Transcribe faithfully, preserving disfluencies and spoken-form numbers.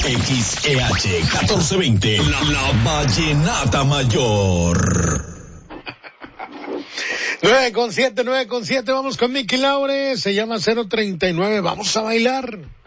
X E H catorce veinte, la, la Vallenata Mayor. nueve con siete, nueve con siete, vamos con Mickey Laure, se llama cero treinta y nueve, vamos a bailar.